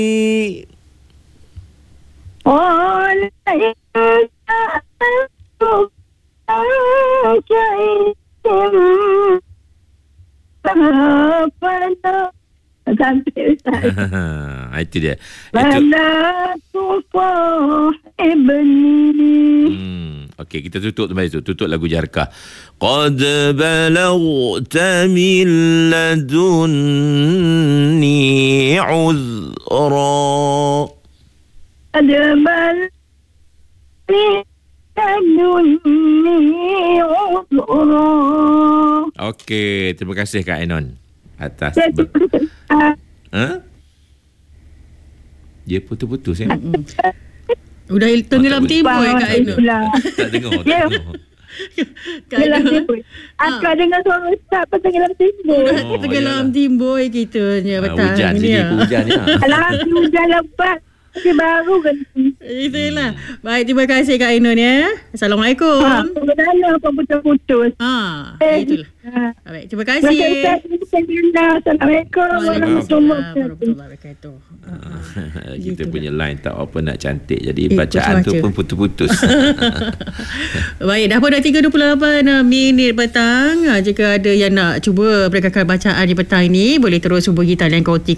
Sampai Ustaz. Itu dia. Bala ibni. Okey, kita tutup tempat itu. Tutup lagu Jarkah. Qad balaghta min ladunni uzra. Qad balaghta ladunni uzra. Okey, terima kasih Kak Ainon atas dia putus-putus ya. Udah tenggelam timbul Kak Ainun. Tak dengar. Kak Ainun. Aku dengar suara Ustaz pasal tenggelam timbul. Tenggelam timbul kitanya petang hujan ni. Hujan ni. Alah, hujan lebat. Dia baru kan. Itulah. Baik, terima kasih Kak Ainun ya. Assalamualaikum. Sebenarnya apa putus-putus. Itulah. Baik, terima kasih. Assalamualaikum warahmatullahi wabarakatuh. Kita punya line tak apa nak cantik. Jadi bacaan tu pun putus-putus. Baik, dah pun dah 3.28 minit petang. Jika ada yang nak cuba perkenalkan bacaan di petang ini, boleh terus hubungi talian koti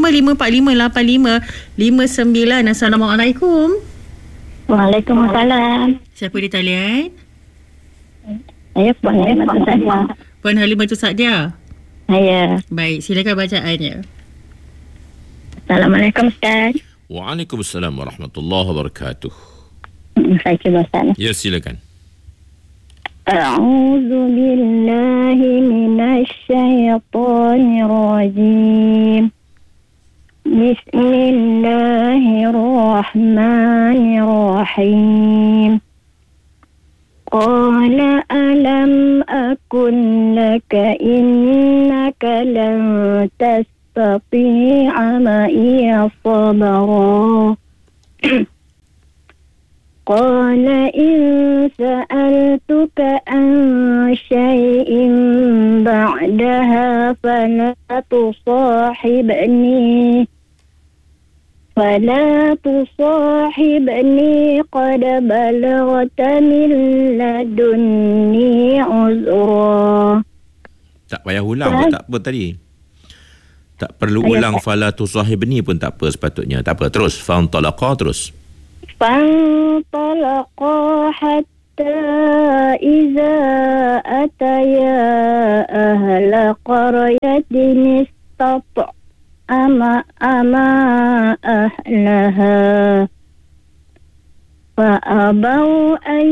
05554559. Assalamualaikum. Waalaikumsalam. Siapa di talian? Saya Puan Halimah Sadia. Puan Halimah Sadia. Saya. Baik, silakan bacaannya. Assalamualaikum Ustaz. Waalaikumsalam warahmatullahi wabarakatuh. Saya cuba Ustaz. Ya, silakan. A'udzu billahi minasy syaithanir rajim. Bismillahirrahmanirrahim. Qala alam akun laka innaka lan tastati'a ma'iya sabra. Qala in sa'altuka an syai'in ba'daha fala tusahibni qad balaghta min ladunni uzra. Tak payah ulang pun tak apa tadi. Tak perlu ulang fala tusahibni pun tak apa sepatutnya. Tak apa, terus fantalaqa terus. Fantalaqa hatta iza ataya ahla qaryatin ama ahlaha fa'abau an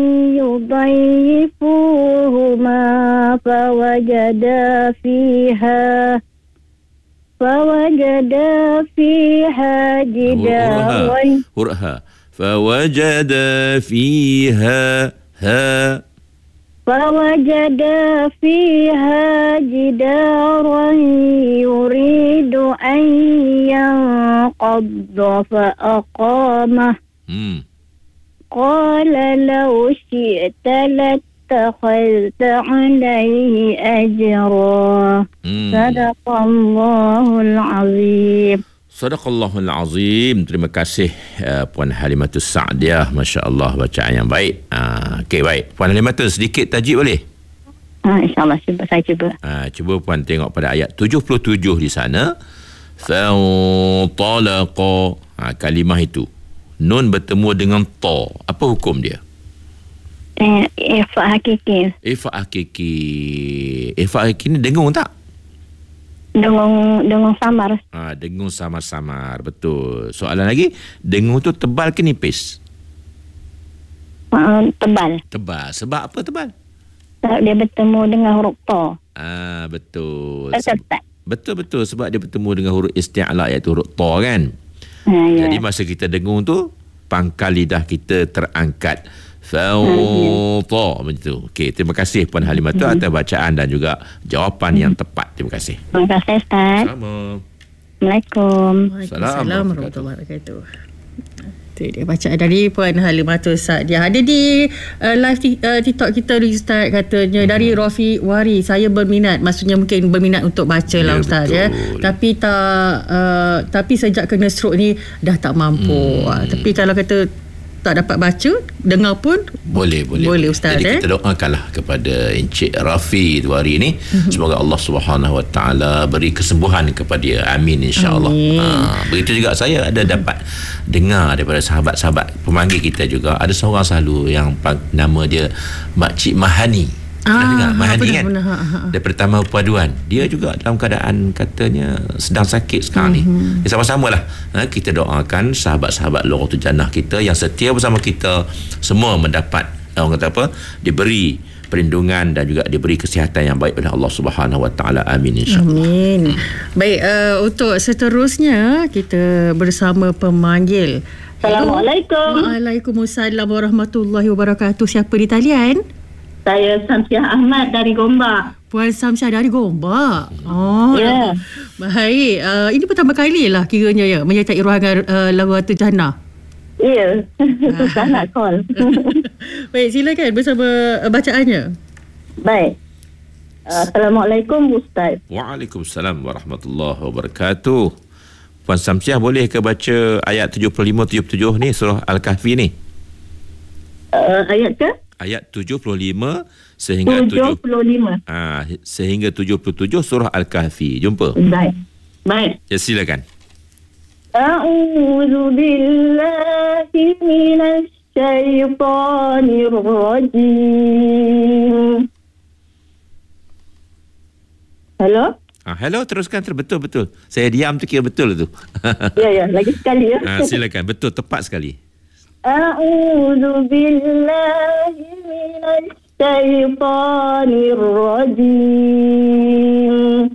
yudayyifuhuma fawajada fiha jidaran fawajada fiha فوجد فيها جدارا يريد أن ينقض فأقامه قال لو شئت لاتخذت عليه أجرا صدق الله العظيم. Sadaqallahul Azim. Terima kasih Puan Halimatus Sa'diah. Masya Allah, bacaan yang baik. Okey, baik. Puan Halimatus, sedikit tajuk boleh? InsyaAllah, saya cuba. Cuba Puan tengok pada ayat 77 di sana. Fantalaqa. Kalimah itu. Nun bertemu dengan ta. Apa hukum dia? Ifa hakiki. Ifa hakiki ni dengung tak? Dengung samar. Dengung samar-samar. Betul. Soalan lagi, dengung tu tebal ke nipis? Tebal. Tebal. Sebab apa tebal? Sebab dia bertemu dengan huruf ta. Betul. Betul. Sebab dia bertemu dengan huruf isti'la, iaitu huruf ta kan? Jadi masa kita dengung tu, pangkal lidah kita terangkat. Fauta macam tu. Okey, terima kasih Puan Halimah tu atas bacaan dan juga jawapan yang tepat. Terima kasih. Terima kasih Ustaz. Sama. Assalamualaikum. Waalaikumsalam warahmatullahi wabarakatuh. Itu dia bacaan dari Puan Halimatul Sa'diah. Ada di live TikTok kita Ustaz, katanya dari Rafi Wari, saya berminat, maksudnya mungkin berminat untuk baca lah Ustaz ya. Tapi tapi sejak kena stroke ni dah tak mampu. Tapi kalau kata tak dapat baca, dengar pun boleh Ustaz. Jadi kita doakanlah kepada Encik Rafi Wari ni, semoga Allah Subhanahu Wa Taala beri kesembuhan kepada dia. Amin, insya-Allah. Begitu juga saya ada dapat dengar daripada sahabat-sahabat pemanggil kita juga, ada seorang selalu yang nama dia Makcik Mahani. Pernah dengar Mahani kan? Daripada Taman Perpaduan. Dia juga dalam keadaan katanya sedang sakit sekarang ni. Sama-sama lah kita doakan sahabat-sahabat Luratul Jannah kita yang setia bersama kita semua mendapat, orang kata apa, diberi perlindungan dan juga diberi kesihatan yang baik oleh Allah Subhanahu Wa Taala. Amin, insya-Allah. Amin. Baik, untuk seterusnya kita bersama pemanggil. Assalamualaikum. Waalaikumsalam warahmatullahi wabarakatuh. Siapa di talian? Saya Samsiah Ahmad dari Gombak. Puan Samsiah dari Gombak. Ya. Baik. Ini pertama kali lah kiranya ya menyertai ruangan Luratul Jannah. Ya. Saya nak call. Baik, silakan bersama bacaannya. Baik. Assalamualaikum Ustaz. Waalaikumsalam warahmatullahi wabarakatuh. Puan Samsiah, boleh ke baca ayat 75-77 ni surah Al-Kahfi ni? Ayat ke? Ayat 75 sehingga 75. Sehingga 77 surah Al-Kahfi. Jumpa. Baik. Ya, silakan. A'udzu billahi minasy syaithanir rajim. Hello? Hello, teruskan. Betul. Saya diam tu kira betul tu. Ya, lagi sekali ya. Silakan, betul, tepat sekali. A'udzu billahi minasy syaitanir rajim.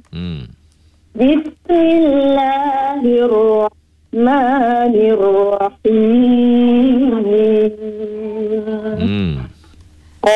Bismillahirrahmanirrahim.